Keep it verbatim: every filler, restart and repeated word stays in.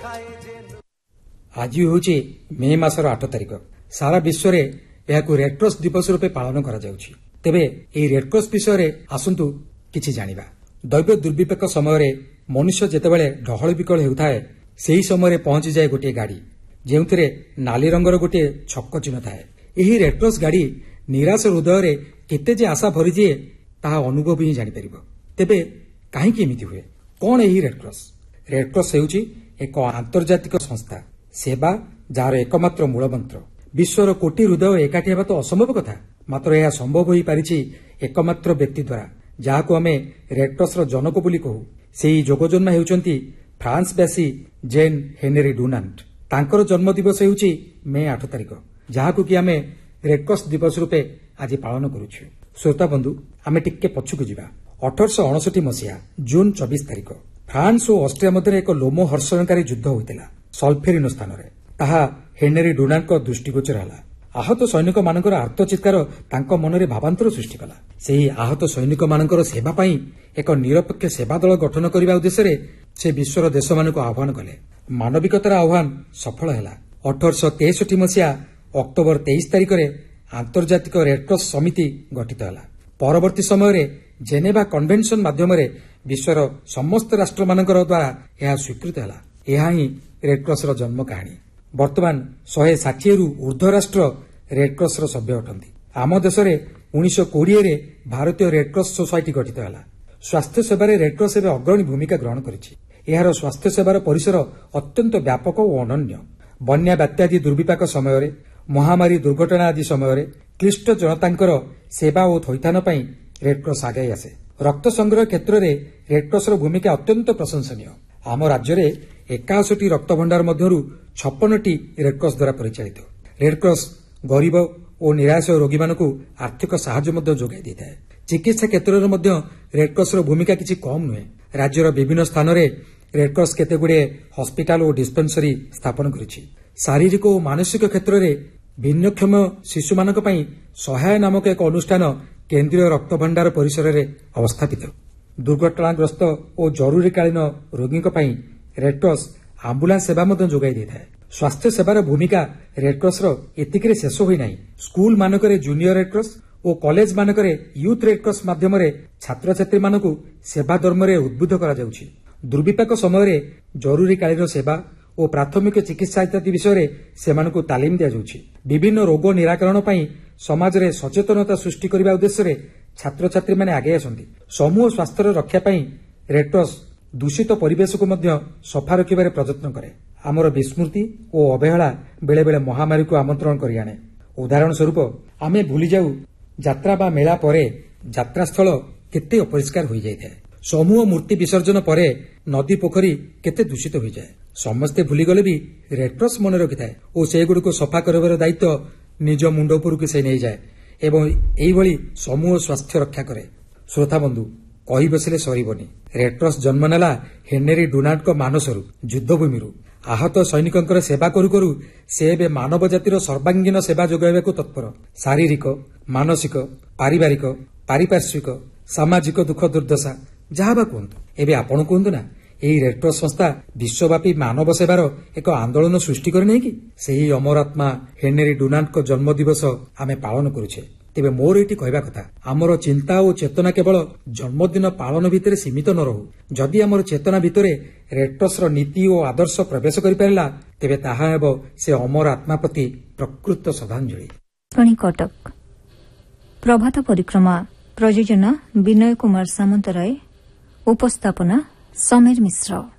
आज हूँ मे मासर आठ तारिख सारा विश्व में यह रेडक्रॉस दिवस रूपे पालन करा जाउछि। तेबे एई रेडक्रॉस विषय रे आसंतु किछि जानिबा। दैव दुर्विपाक समय मनुष्य जेतेबेले ढहळ विकळ हेउथाए सेही समय पहुंची जाए गोटे गाड़ी जेउथिरे नाली रंगर गोटे छक्क चिन्ह थाए। एही रेडक्रॉस गाड़ी निराश हृदय रे केते जे आशा भरी जे ताहा अनुभव ही जानि परिबो। तेबे काहेकि एमिति हुए कोन एही रेडक्रॉस? रेडक्रॉस हेउछि एक आंतर्जातिक संस्था सेवा जार एकमात्र मूलमंत्र। विश्वर कोटी हृदय एकाठी हेबा तो असंभव कथा, मात्र यह संभव होई पारिछि एकमात्र व्यक्ति द्वारा जाहाको आमे रेडक्रॉस रो जनक बोली कहू। सेही जोगजन्मा हेउचंती फ्रांसवासी जेन हेनरी डुनांट। तांकर जन्म दिवस हेउछि मे आठ तारिख जाहाको कि आमे रेडक्रॉस दिवस रूपे आज पालन करूछु। श्रोता बंधु आमे टिक्के पछुक जिबा। अठारश अड़सठ मसीहा जून चौबीस तारिख फ्रांस और ऑस्ट्रिया मध्य एक लोम हर्षणकारी युद्ध होता सल्फेरिनो स्थान में। ताहा हेनरी डुनांट दृष्टिगोचर है। आहत सैनिक मानकर आर्तचित्कार तांको मनरे भावांतर सृष्टि कला। सेही आहत सैनिक मानकर सेवा पई एक निरपेक्ष सेवा दल गठन करने उद्देश्य से विश्वर देश मानक आह्वान कले। मानविकतार आह्वान सफल है। अठारश तेसठ मसीहा अक्टोबर तेईस तारिख में आंतर्जातिक रेडक्रॉस समिति गठित है। परवर्ती समय जेनेवा कन्वेंशन माध्यम विश्वर समस्त राष्ट्र मानकर द्वारा यह स्वीकृत है। यह ही रेडक्रॉस रो जन्म कहानी। वर्तमान शहे षाठी रु ऊर्ध्व राष्ट्र रेडक्रॉस रो सभ्य अटंती। आम देश में उन्नीस कोड़े रे भारतीय रेडक्रॉस सोसाइटी गठित है। स्वास्थ्य सेवार रेडक्रॉस एवं अग्रणी भूमिका ग्रहण करिछि। एहार स्वास्थ्य सेवार परिसर अत्यंत व्यापक और अनन्य। बन्या बात्यादि दुर्विपाक समय महामारी दुर्घटना आदि समय क्लिष्ट जनतांकर सेवा और थैथान पई रेडक्रॉस आगे आसे। रक्त संग्रह क्षेत्र में रेडक्रॉस भूमिका अत्यंत प्रशंसनीय। आम राज्य में एकाशी रक्त भंडार मध्यरु छप्पन टी रेडक्रॉस द्वारा परिचालित। रेडक्रॉस गरीब और निराश रोगी मानकु आर्थिक सहायता मध्य जोगाई देता है। चिकित्सा क्षेत्र में मध्य रेडक्रॉस भूमिका किछि कम नुहे। राज्यर विभिन्न स्थान में रेडक्रॉस केतेगुड़े हॉस्पिटल और डिस्पेंसरी स्थापन करिछि। शारीरिक और मानसिक क्षेत्र में भिन्नक्षम शिशु मानक पई सहाय नामक एक अनुष्ठान केंद्रीय रक्त भंडार परिसर में अवस्थापित। दुर्घटनाग्रस्त और जरूरीकालीन रोगी रेडक्रॉस आंबुलांस सेवा जोगाई देता है। स्वास्थ्य सेवार भूमिका रेडक्रॉस एतिक शेष होई नाही। स्कूल मानकरे जूनियर रेडक्रॉस और कॉलेज मानकरे यूथ रेडक्रॉस माध्यम छात्र छात्री मानकु सेवा धर्म रे उद्बुद्ध करा जाउछि। दुर्विपाक समय जरूरीकालीन सेवा और प्राथमिक चिकित्सा इत्यादि विषय सेमानकु तालीम दिया जाउछि। विभिन्न रोग निराकरण पई समाज रे सचेतनता सृष्टि करबा उद्देश्य छात्र छात्री माने आगे आसंती। समूह स्वास्थ्य रक्षा पई रेडक्रॉस दूषित परिवेश को मध्य सफा रखिबारे प्रयत्न करे। आमर विस्मृति और अवहेला बेले बेले महामारी को आमंत्रण करि आने। उदाहरण स्वरूप आमे भूली जाऊ यात्रा बा मेला परे यात्रास्थल केते अपरिष्कार होई जाय। समूह मूर्ति विसर्जन परे नदी पोखरी केते दूषित होई जाय। समस्ते भूली गले भी रेडक्रॉस मन रखि थाए और से गुडी को सफा करबार दायित्व निज मुंड उपरकु से नहीं जाए एवं एही भली समूह स्वास्थ्य रक्षा करे। श्रोता बंधु कही बसिले सरीबनी। रेडक्रॉस जन्म नेला हेनरी डुनांट मानसरू युद्धभूमि आहत सैनिकंकर सेवा करू करू से एबे मानव जातिर सर्वांगीन सेवा जोगाइबाकू तत्पर। शारीरिक मानसिक पारिवारिक पारिपार्श्विक सामाजिक दुख दुर्दशा जहाँ बा कहतु एबे आपण कहतु ना एही रेडक्रॉस संस्था विश्वव्यापी मानव सेवार एक आंदोलन सृष्टि करे नहीं कि? सेही अमरात्मा हेनरी डुनांट जन्म दिवस आमे पालन करुछे। तेबे मोर एटी कहबा कथा आमर चिंता और चेतना केवल जन्मदिन पालन भितर सीमित न रहू। जदि आमर चेतना भितर रेडक्रॉस नीति और आदर्श प्रवेश करि परला तेबे ताहा हेबो से अमर आत्मा प्रति प्रकृत श्रद्धांजलि। कटक प्रभात परिक्रमा प्रयोजना विनय कुमार सामंतराय उपस्थापना समीर मिश्र।